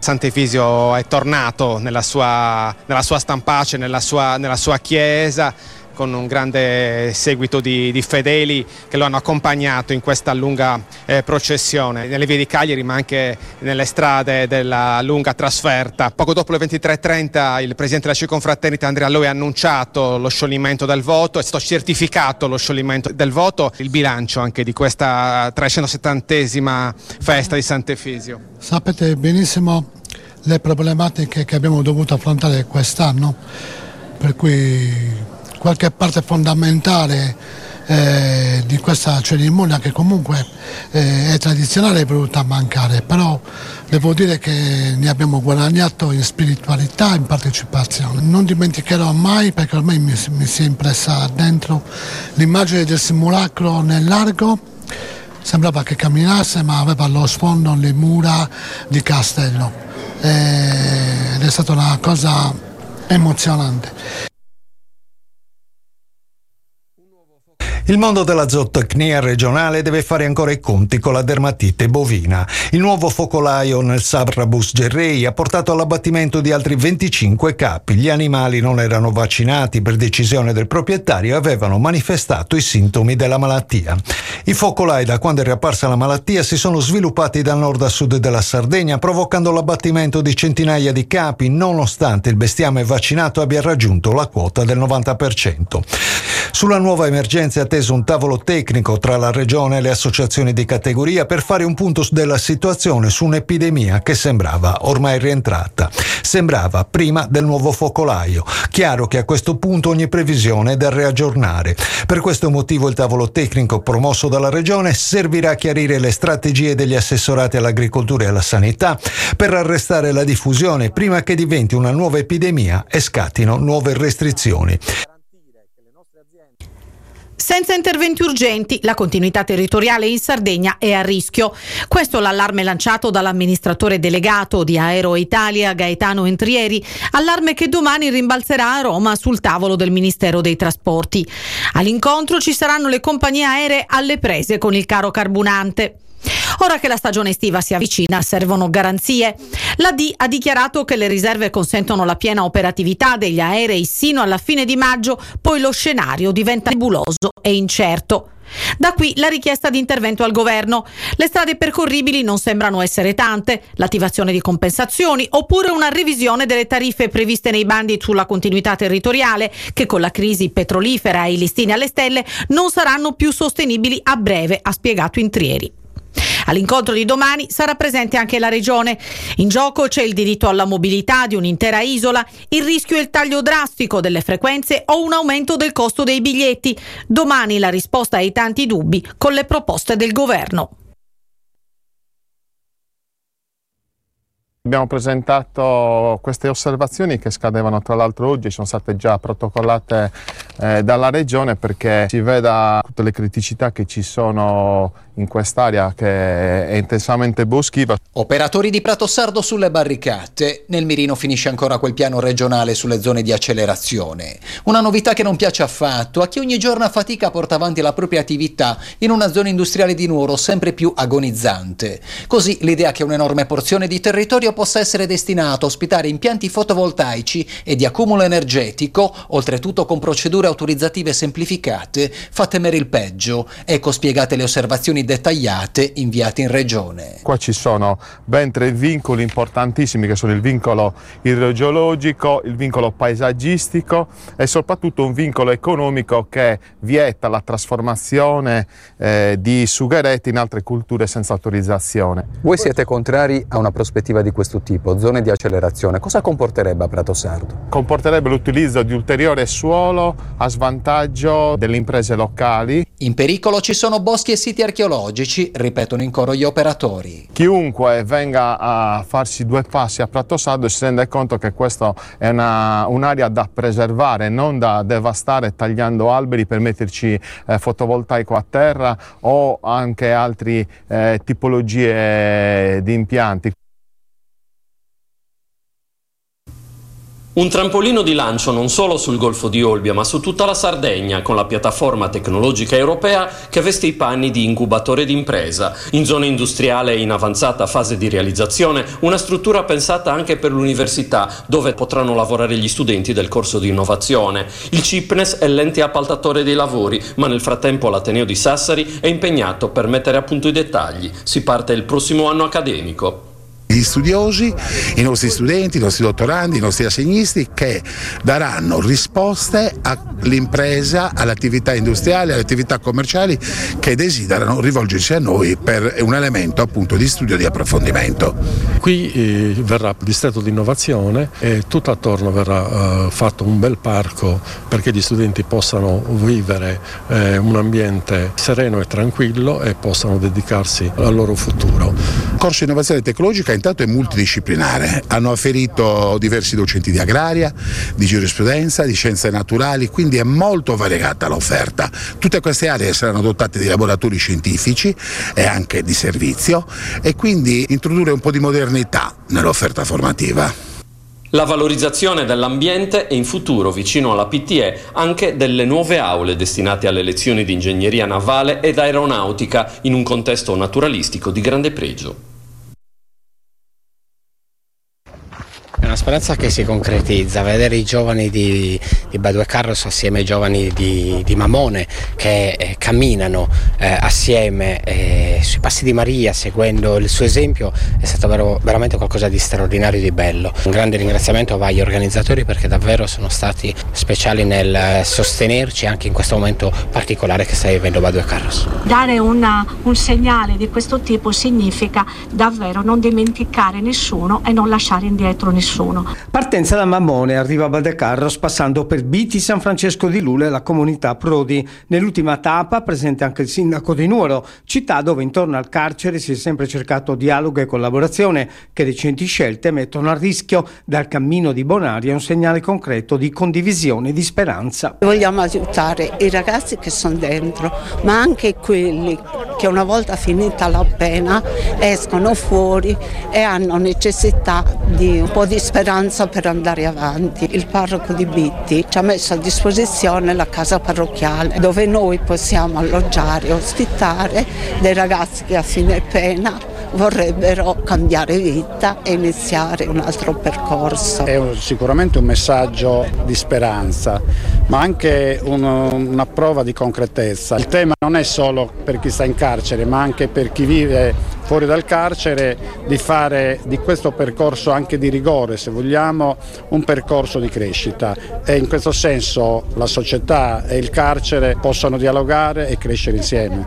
Sant'Efisio è tornato nella sua stampace, nella sua chiesa, con un grande seguito di fedeli che lo hanno accompagnato in questa lunga processione nelle vie di Cagliari, ma anche nelle strade della lunga trasferta. Poco dopo le 23:30 il presidente della Circonfraternita Andrea Loi ha annunciato lo scioglimento del voto, è stato certificato lo scioglimento del voto. Il bilancio anche di questa 370esima festa di Sant'Efisio. Sapete benissimo le problematiche che abbiamo dovuto affrontare quest'anno, per cui qualche parte fondamentale di questa cerimonia, che comunque è tradizionale, è venuta a mancare, però devo dire che ne abbiamo guadagnato in spiritualità, in partecipazione. Non dimenticherò mai, perché ormai mi si è impressa dentro, l'immagine del simulacro nel largo. Sembrava che camminasse, ma aveva allo sfondo le mura di Castello ed è stata una cosa emozionante. Il mondo della zootecnia regionale deve fare ancora i conti con la dermatite bovina. Il nuovo focolaio nel Sabrabus Gerrei ha portato all'abbattimento di altri 25 capi. Gli animali non erano vaccinati per decisione del proprietario e avevano manifestato i sintomi della malattia. I focolai, da quando è riapparsa la malattia, si sono sviluppati da nord a sud della Sardegna, provocando l'abbattimento di centinaia di capi, nonostante il bestiame vaccinato abbia raggiunto la quota del 90%. Sulla nuova emergenza è atteso un tavolo tecnico tra la regione e le associazioni di categoria per fare un punto della situazione su un'epidemia che sembrava ormai rientrata. Sembrava prima del nuovo focolaio. Chiaro che a questo punto ogni previsione è da riaggiornare. Per questo motivo il tavolo tecnico promosso dalla regione servirà a chiarire le strategie degli assessorati all'agricoltura e alla sanità per arrestare la diffusione prima che diventi una nuova epidemia e scattino nuove restrizioni. Senza interventi urgenti, la continuità territoriale in Sardegna è a rischio. Questo l'allarme lanciato dall'amministratore delegato di Aero Italia, Gaetano Entrieri, allarme che domani rimbalzerà a Roma sul tavolo del Ministero dei Trasporti. All'incontro ci saranno le compagnie aeree alle prese con il caro carburante. Ora che la stagione estiva si avvicina, servono garanzie. La D ha dichiarato che le riserve consentono la piena operatività degli aerei sino alla fine di maggio, poi lo scenario diventa nebuloso e incerto. Da qui la richiesta di intervento al governo. Le strade percorribili non sembrano essere tante, l'attivazione di compensazioni oppure una revisione delle tariffe previste nei bandi sulla continuità territoriale, che con la crisi petrolifera e i listini alle stelle non saranno più sostenibili a breve, ha spiegato Intrieri. All'incontro di domani sarà presente anche la Regione. In gioco c'è il diritto alla mobilità di un'intera isola, il rischio è il taglio drastico delle frequenze o un aumento del costo dei biglietti. Domani la risposta ai tanti dubbi con le proposte del governo. Abbiamo presentato queste osservazioni che scadevano tra l'altro oggi, sono state già protocollate dalla Regione, perché si veda tutte le criticità che ci sono in quest'area che è intensamente boschiva. Operatori di Pratosardo sulle barricate. Nel mirino finisce ancora quel piano regionale sulle zone di accelerazione. Una novità che non piace affatto a chi ogni giorno a fatica porta avanti la propria attività in una zona industriale di Nuoro sempre più agonizzante. Così l'idea che un'enorme porzione di territorio possa essere destinato a ospitare impianti fotovoltaici e di accumulo energetico, oltretutto con procedure autorizzative semplificate, fa temere il peggio. Ecco spiegate le osservazioni dettagliate inviate in Regione. Qua ci sono ben 3 vincoli importantissimi, che sono il vincolo idrogeologico, il vincolo paesaggistico e soprattutto un vincolo economico che vieta la trasformazione di sugheretti in altre culture senza autorizzazione. Voi siete contrari a una prospettiva di questo tipo, zone di accelerazione. Cosa comporterebbe a Pratosardo? Comporterebbe l'utilizzo di ulteriore suolo a svantaggio delle imprese locali. In pericolo ci sono boschi e siti archeologici, ripetono in coro gli operatori. Chiunque venga a farsi 2 passi a Pratosardo si rende conto che questa è un'area da preservare, non da devastare tagliando alberi per metterci fotovoltaico a terra o anche altre tipologie di impianti. Un trampolino di lancio non solo sul Golfo di Olbia, ma su tutta la Sardegna, con la piattaforma tecnologica europea che veste i panni di incubatore d'impresa. In zona industriale in avanzata fase di realizzazione, una struttura pensata anche per l'università, dove potranno lavorare gli studenti del corso di innovazione. Il CIPNES è l'ente appaltatore dei lavori, ma nel frattempo l'Ateneo di Sassari è impegnato per mettere a punto i dettagli. Si parte il prossimo anno accademico. Gli studiosi, i nostri studenti, i nostri dottorandi, i nostri assegnisti che daranno risposte all'impresa, alle attività industriali, alle attività commerciali che desiderano rivolgersi a noi per un elemento appunto di studio e di approfondimento. Qui verrà il distretto di innovazione e tutto attorno verrà fatto un bel parco perché gli studenti possano vivere un ambiente sereno e tranquillo e possano dedicarsi al loro futuro. Il corso di innovazione tecnologica intanto è multidisciplinare, hanno afferito diversi docenti di agraria, di giurisprudenza, di scienze naturali, quindi è molto variegata l'offerta. Tutte queste aree saranno dotate di laboratori scientifici e anche di servizio e quindi introdurre un po' di modernità nell'offerta formativa. La valorizzazione dell'ambiente e in futuro, vicino alla PTE, anche delle nuove aule destinate alle lezioni di ingegneria navale ed aeronautica in un contesto naturalistico di grande pregio. È una speranza che si concretizza, vedere i giovani di Badue Carros assieme ai giovani di Mamone che camminano assieme sui passi di Maria, seguendo il suo esempio, è stato veramente qualcosa di straordinario, di bello. Un grande ringraziamento va agli organizzatori perché davvero sono stati speciali nel sostenerci anche in questo momento particolare che sta vivendo Badue Carros. Dare un segnale di questo tipo significa davvero non dimenticare nessuno e non lasciare indietro nessuno. Partenza da Mamone, arriva a Badue Carros passando per Biti, San Francesco di Lule e la comunità Prodi. Nell'ultima tappa presente anche il sindaco di Nuoro, città dove intorno al carcere si è sempre cercato dialogo e collaborazione che recenti scelte mettono a rischio. Dal cammino di Bonaria un segnale concreto di condivisione e di speranza. Vogliamo aiutare i ragazzi che sono dentro, ma anche quelli che una volta finita la pena escono fuori e hanno necessità di un po' di speranza per andare avanti. Il parroco di Bitti ci ha messo a disposizione la casa parrocchiale dove noi possiamo alloggiare e ospitare dei ragazzi che a fine pena vorrebbero cambiare vita e iniziare un altro percorso. È sicuramente un messaggio di speranza, ma anche una prova di concretezza. Il tema non è solo per chi sta in carcere, ma anche per chi vive fuori dal carcere, di fare di questo percorso anche di rigore, se vogliamo, un percorso di crescita, e in questo senso la società e il carcere possono dialogare e crescere insieme.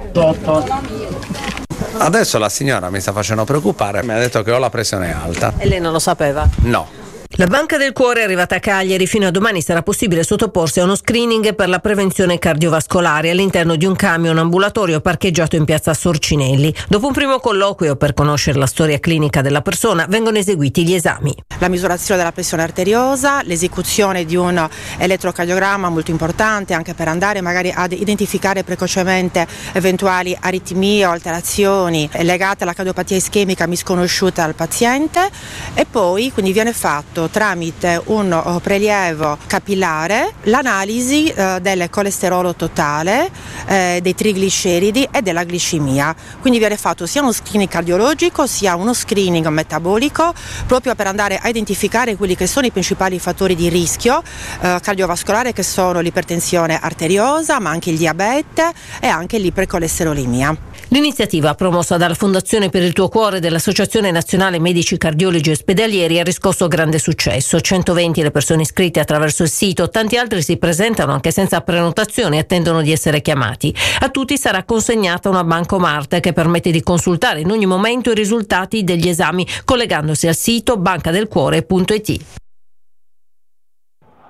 Adesso la signora mi sta facendo preoccupare, mi ha detto che ho la pressione alta. E lei non lo sapeva? No. La Banca del Cuore è arrivata a Cagliari. Fino a domani sarà possibile sottoporsi a uno screening per la prevenzione cardiovascolare all'interno di un camion ambulatorio parcheggiato in piazza Sorcinelli. Dopo un primo colloquio per conoscere la storia clinica della persona, vengono eseguiti gli esami. La misurazione della pressione arteriosa, l'esecuzione di un elettrocardiogramma molto importante anche per andare magari ad identificare precocemente eventuali aritmie o alterazioni legate alla cardiopatia ischemica misconosciuta al paziente, e poi quindi viene fatto tramite un prelievo capillare l'analisi del colesterolo totale, dei trigliceridi e della glicemia. Quindi viene fatto sia uno screening cardiologico sia uno screening metabolico, proprio per andare a identificare quelli che sono i principali fattori di rischio cardiovascolare, che sono l'ipertensione arteriosa, ma anche il diabete e anche l'ipercolesterolemia. L'iniziativa, promossa dalla Fondazione per il Tuo Cuore dell'Associazione Nazionale Medici Cardiologi Ospedalieri, ha riscosso grande successo. 120 le persone iscritte attraverso il sito, tanti altri si presentano anche senza prenotazione e attendono di essere chiamati. A tutti sarà consegnata una bancomat che permette di consultare in ogni momento i risultati degli esami collegandosi al sito bancadelcuore.it.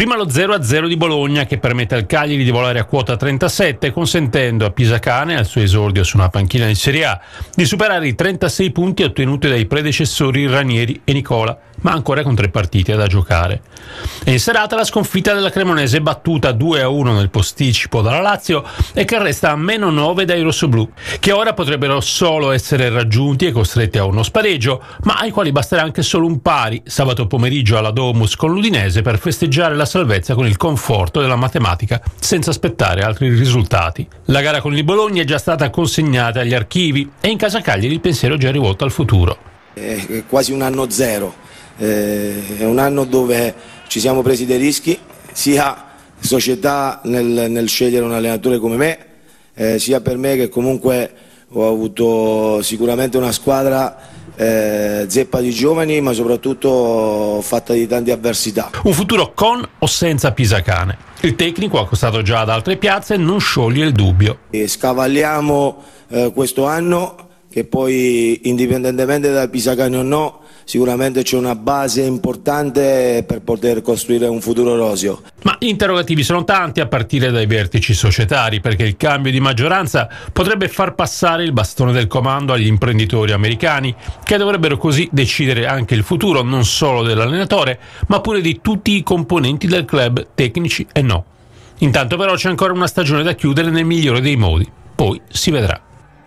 Prima lo 0-0 di Bologna, che permette al Cagliari di volare a quota 37, consentendo a Pisacane, al suo esordio su una panchina di Serie A, di superare i 36 punti ottenuti dai predecessori Ranieri e Nicola, ma ancora con 3 partite da giocare. E in serata la sconfitta della Cremonese, battuta 2-1 nel posticipo dalla Lazio e che resta a -9 dai rossoblù, che ora potrebbero solo essere raggiunti e costretti a uno spareggio, ma ai quali basterà anche solo un pari sabato pomeriggio alla Domus con l'Udinese per festeggiare la salvezza con il conforto della matematica, senza aspettare altri risultati. La gara con il Bologna è già stata consegnata agli archivi e in casa Cagliari il pensiero è già rivolto al futuro. È quasi un anno zero, è un anno dove ci siamo presi dei rischi, sia società nel scegliere un allenatore come me, sia per me che comunque ho avuto sicuramente una squadra zeppa di giovani, ma soprattutto fatta di tante avversità. Un futuro con o senza Pisacane. Il tecnico, accostato già ad altre piazze, non scioglie il dubbio. Scavalliamo questo anno, che poi indipendentemente da Pisacane o no, sicuramente c'è una base importante per poter costruire un futuro roseo. Ma gli interrogativi sono tanti, a partire dai vertici societari, perché il cambio di maggioranza potrebbe far passare il bastone del comando agli imprenditori americani, che dovrebbero così decidere anche il futuro non solo dell'allenatore, ma pure di tutti i componenti del club, tecnici e no. Intanto però c'è ancora una stagione da chiudere nel migliore dei modi, poi si vedrà.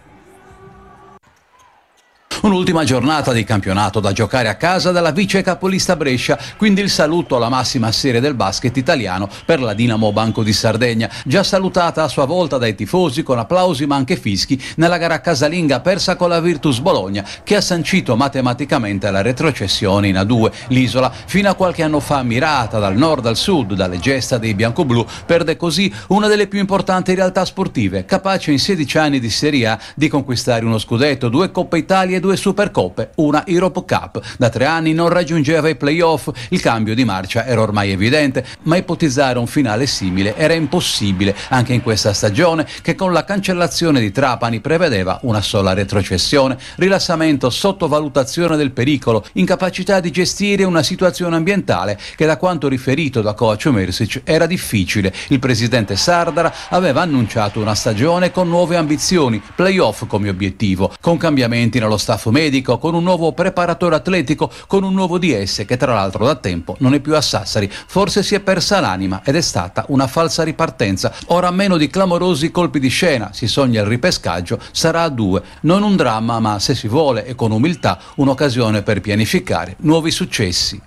Un'ultima giornata di campionato da giocare a casa dalla vice capolista Brescia, quindi il saluto alla massima serie del basket italiano per la Dinamo Banco di Sardegna, già salutata a sua volta dai tifosi con applausi ma anche fischi nella gara casalinga persa con la Virtus Bologna, che ha sancito matematicamente la retrocessione in A2. L'isola, fino a qualche anno fa ammirata dal nord al sud dalle gesta dei biancoblù, perde così una delle più importanti realtà sportive, capace in 16 anni di Serie A di conquistare uno scudetto, 2 Coppa Italia e 2 Supercoppe, una Europe Cup. Da 3 anni non raggiungeva i playoff, il cambio di marcia era ormai evidente, ma ipotizzare un finale simile era impossibile anche in questa stagione, che con la cancellazione di Trapani prevedeva una sola retrocessione, rilassamento, sottovalutazione del pericolo, incapacità di gestire una situazione ambientale che, da quanto riferito da coach Mersic, era difficile. Il presidente Sardara aveva annunciato una stagione con nuove ambizioni, playoff come obiettivo, con cambiamenti nello staff medico, con un nuovo preparatore atletico, con un nuovo DS che tra l'altro da tempo non è più a Sassari. Forse si è persa l'anima ed è stata una falsa ripartenza. Ora, a meno di clamorosi colpi di scena, si sogna il ripescaggio, sarà a 2, non un dramma, ma se si vuole e con umiltà un'occasione per pianificare nuovi successi.